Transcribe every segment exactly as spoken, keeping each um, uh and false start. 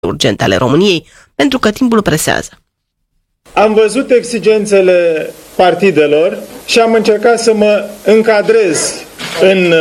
urgente ale României, pentru că timpul presează. Am văzut exigențele partidelor și am încercat să mă încadrez în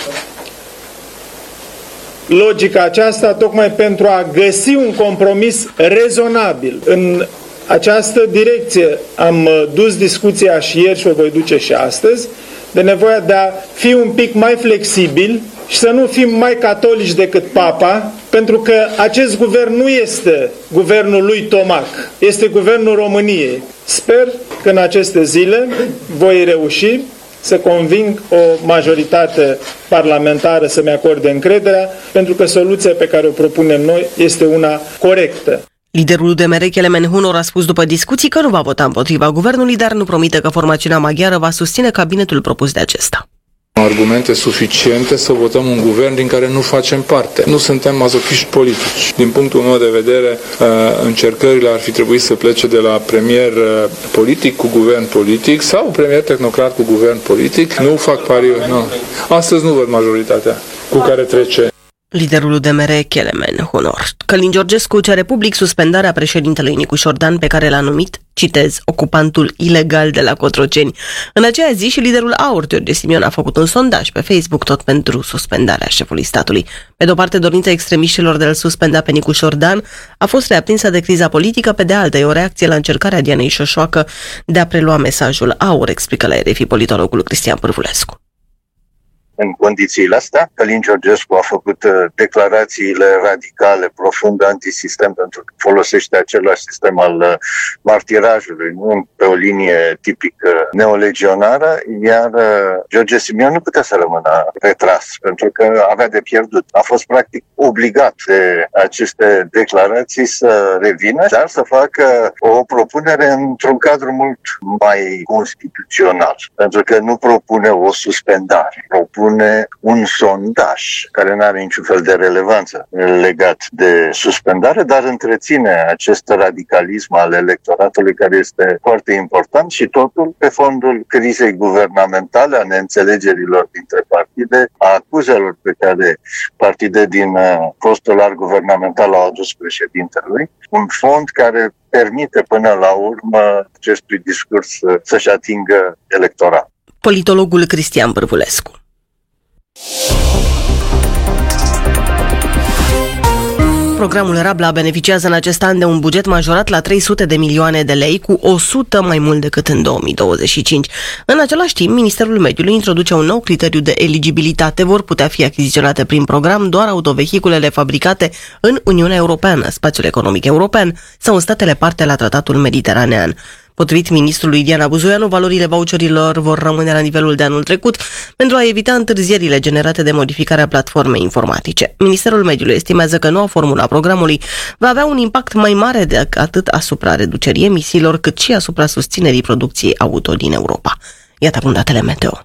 logica aceasta, tocmai pentru a găsi un compromis rezonabil. În această direcție am dus discuția și ieri și o voi duce și astăzi, de nevoia de a fi un pic mai flexibil și să nu fim mai catolici decât Papa, pentru că acest guvern nu este guvernul lui Tomac, este guvernul României. Sper că în aceste zile voi reuși să conving o majoritate parlamentară să-mi acorde încrederea, pentru că soluția pe care o propunem noi este una corectă. Liderul U D M R, Kelemen Hunor, a spus după discuții că nu va vota împotriva guvernului, dar nu promite că formațiunea maghiară va susține cabinetul propus de acesta. Argumente suficiente să votăm un guvern din care nu facem parte. Nu suntem mazochiști politici. Din punctul meu de vedere, încercările ar fi trebuit să plece de la premier politic cu guvern politic sau premier tehnocrat cu guvern politic. Nu fac pariu. Nu. Astăzi nu văd majoritatea cu care trece. Liderul U D M R, Kelemen Hunor. Călin Georgescu cere public suspendarea președintelui Nicu Șordan, pe care l-a numit, citez, ocupantul ilegal de la Cotroceni. În aceea zi și liderul A U R, George Simion, a făcut un sondaj pe Facebook tot pentru suspendarea șefului statului. Pe de-o parte, dorința extremiștilor de a-l suspenda pe Nicu Șordan a fost reaprinsă de criza politică, pe de alta e o reacție la încercarea Dianei Șoșoacă de a prelua mesajul A U R, explică la R F I politologul Cristian Pârvulescu. În condițiile astea, Călin Georgescu a făcut declarațiile radicale, profund antisistem, pentru că folosește același sistem al martirajului, nu pe o linie tipică neolegionară, iar George Simion nu putea să rămână retras, pentru că avea de pierdut. A fost practic obligat de aceste declarații să revină, dar să facă o propunere într-un cadru mult mai constituțional, pentru că nu propune o suspendare, propune un sondaj care nu are niciun fel de relevanță legat de suspendare, dar întreține acest radicalism al electoratului care este foarte important și totul pe fondul crizei guvernamentale, a neînțelegerilor dintre partide, a acuzelor pe care partide din fostul arc guvernamental au adus președintelui, un fond care permite până la urmă acestui discurs să-și atingă electorat. Politologul Cristian Pârvulescu. Programul Rabla beneficiază în acest an de un buget majorat la trei sute de milioane de lei, cu o sută mai mult decât în două mii douăzeci și cinci. În același timp, Ministerul Mediului introduce un nou criteriu de eligibilitate. Vor putea fi achiziționate prin program doar autovehiculele fabricate în Uniunea Europeană, Spațiul Economic European sau în statele parte la Tratatul Mediteranean. Potrivit ministrului Diana Buzoianu, valorile voucherilor vor rămâne la nivelul de anul trecut pentru a evita întârzierile generate de modificarea platformei informatice. Ministerul Mediului estimează că noua formulă a programului va avea un impact mai mare decât atât asupra reducerii emisiilor, cât și asupra susținerii producției auto din Europa. Iată acum datele meteo.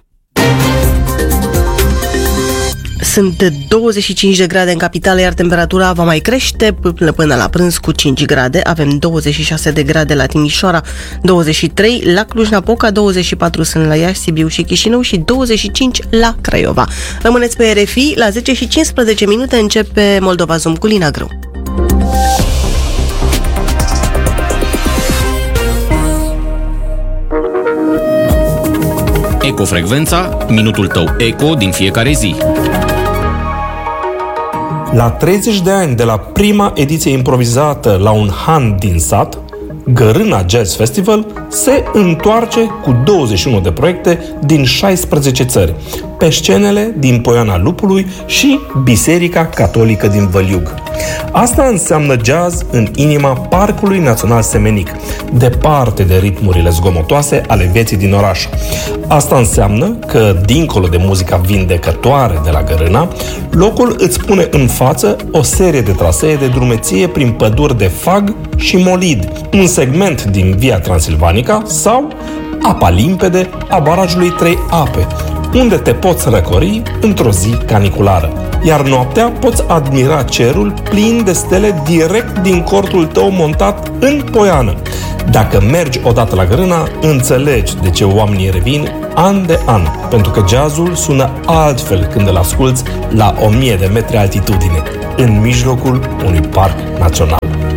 Sunt douăzeci și cinci de grade în capitală, iar temperatura va mai crește până la prânz cu cinci grade. Avem douăzeci și șase de grade la Timișoara, douăzeci și trei la Cluj-Napoca, douăzeci și patru sunt la Iași, Sibiu și Chișinău și douăzeci și cinci la Craiova. Rămâneți pe R F I, la zece și cincisprezece minute începe Moldova Zoom cu Lina Grâu. Ecofrecvența, minutul tău eco din fiecare zi. La treizeci de ani de la prima ediție improvizată la un han din sat, Gărâna Jazz Festival se întoarce cu douăzeci și unu de proiecte din șaisprezece țări, pe scenele din Poiana Lupului și Biserica Catolică din Văliug. Asta înseamnă jazz în inima Parcului Național Semenic, departe de ritmurile zgomotoase ale vieții din oraș. Asta înseamnă că, dincolo de muzica vindecătoare de la Gărâna, locul îți pune în față o serie de trasee de drumeție prin păduri de fag și molid, un segment din Via Transilvanica sau apa limpede a barajului Trei Ape, unde te poți răcori într-o zi caniculară. Iar noaptea poți admira cerul plin de stele direct din cortul tău montat în Poiană. Dacă mergi odată la Gărâna, înțelegi de ce oamenii revin an de an, pentru că jazzul sună altfel când îl asculți la o mie de metri altitudine. în mijlocul unui parc național.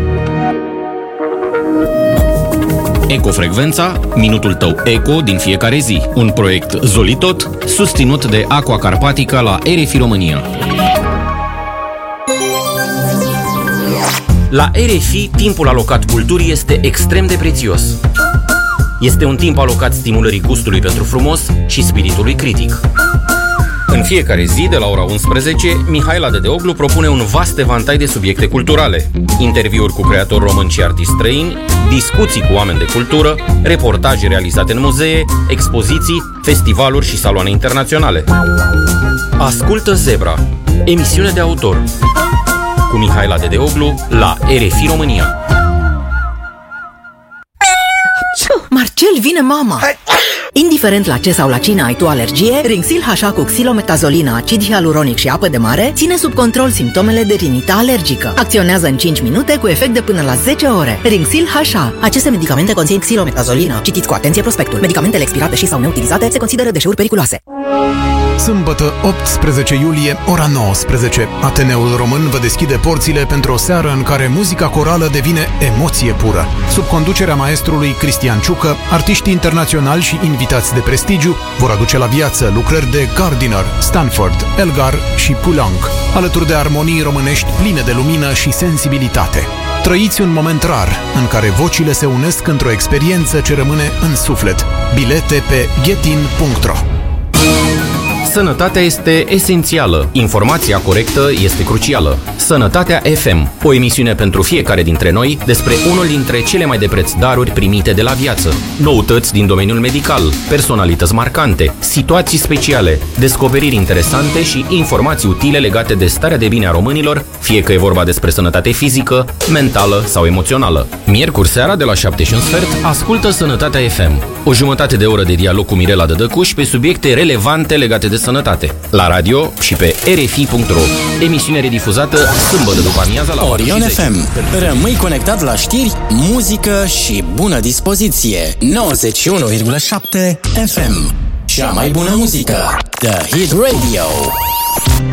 Ecofrecvența, minutul tău eco din fiecare zi. Un proiect Zolitot, susținut de Aqua Carpatica la R F I România. La R F I, timpul alocat culturii este extrem de prețios. Este un timp alocat stimulării gustului pentru frumos și spiritului critic. În fiecare zi, de la ora unsprezece, Mihaela Dedeoglu propune un vast evantai de subiecte culturale. Interviuri cu creatori români și artiști străini, discuții cu oameni de cultură, reportaje realizate în muzee, expoziții, festivaluri și saloane internaționale. Ascultă Zebra, emisiune de autor, cu Mihaela Dedeoglu la R F I România. Marcel, vine mama! Indiferent la ce sau la cine ai tu alergie, Rinxil H A cu xilometazolină, acid hialuronic și apă de mare ține sub control simptomele de rinită alergică. Acționează în cinci minute cu efect de până la zece ore. Rinxil H A. Aceste medicamente conțin xilometazolină. Citiți cu atenție prospectul. Medicamentele expirate și sau neutilizate se consideră deșeuri periculoase. Sâmbătă, optsprezece iulie, ora nouăsprezece. Ateneul Român vă deschide porțile pentru o seară în care muzica corală devine emoție pură. Sub conducerea maestrului Cristian Ciucă, artiștii internaționali și invitați de prestigiu vor aduce la viață lucrări de Gardiner, Stanford, Elgar și Poulenc, alături de armonii românești pline de lumină și sensibilitate. Trăiți un moment rar în care vocile se unesc într-o experiență ce rămâne în suflet. Bilete pe getin punct ro. Sănătatea este esențială. Informația corectă este crucială. Sănătatea F M, o emisiune pentru fiecare dintre noi despre unul dintre cele mai de preț daruri primite de la viață. Noutăți din domeniul medical, personalități marcante, situații speciale, descoperiri interesante și informații utile legate de starea de bine a românilor, fie că e vorba despre sănătate fizică, mentală sau emoțională. Miercuri seara de la șapte și un sfert, ascultă Sănătatea F M. O jumătate de oră de dialog cu Mirela Dădăcuș pe subiecte relevante legate de sănătate. La radio și pe r f i punct ro. Emisiune redifuzată sâmbătă după amiaza la Orion F M. Rămâi conectat la știri, muzică și bună dispoziție. nouăzeci și unu virgulă șapte F M. Cea mai bună muzică. The Hit Radio.